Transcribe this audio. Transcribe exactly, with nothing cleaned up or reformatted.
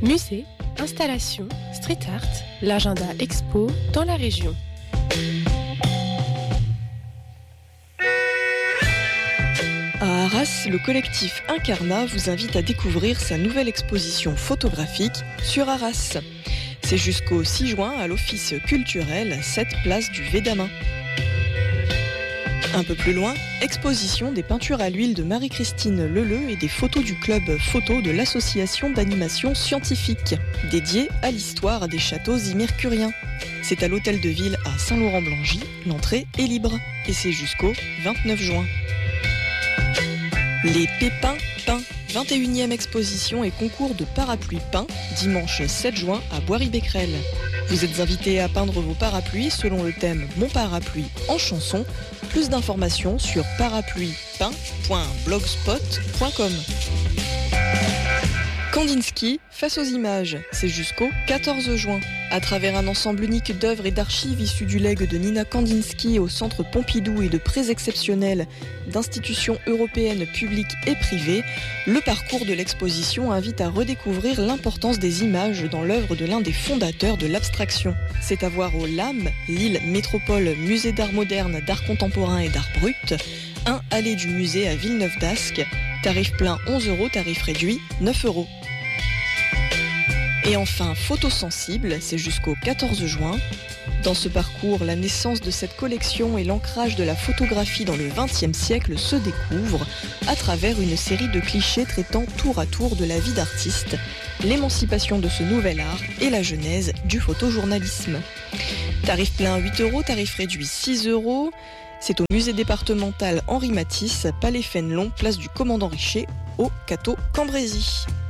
Musée, installation, street art, l'agenda expo dans la région. À Arras, le collectif Incarnat vous invite à découvrir sa nouvelle exposition photographique sur Arras. C'est jusqu'au six juin à l'Office culturel, sept place du Védamin. Un peu plus loin, exposition des peintures à l'huile de Marie-Christine Leleu et des photos du club photo de l'association d'animation scientifique, dédiée à l'histoire des châteaux immercuriens. C'est à l'hôtel de ville à Saint-Laurent-Blangy, l'entrée est libre et c'est jusqu'au vingt-neuf juin. Les Pépins peints, vingt et unième exposition et concours de parapluies peints, dimanche sept juin à Boiry-Becquerel. Vous êtes invités à peindre vos parapluies selon le thème Mon parapluie en chanson. Plus d'informations sur parapluies peints point blogspot point com. Kandinsky, face aux images, c'est jusqu'au quatorze juin. À travers un ensemble unique d'œuvres et d'archives issues du legs de Nina Kandinsky au Centre Pompidou et de prêts exceptionnels d'institutions européennes publiques et privées, le parcours de l'exposition invite à redécouvrir l'importance des images dans l'œuvre de l'un des fondateurs de l'abstraction. C'est à voir au L A M, Lille Métropole Musée d'art moderne, d'art contemporain et d'art brut, un allée du musée à Villeneuve-d'Ascq, tarif plein onze euros, tarif réduit neuf euros. Et enfin, Photosensible, c'est jusqu'au quatorze juin. Dans ce parcours, la naissance de cette collection et l'ancrage de la photographie dans le vingtième siècle se découvrent à travers une série de clichés traitant tour à tour de la vie d'artiste, l'émancipation de ce nouvel art et la genèse du photojournalisme. Tarif plein huit euros, tarif réduit six euros. C'est au musée départemental Henri Matisse, Palais Fénelon, place du Commandant Richer, au Cateau Cambrésis.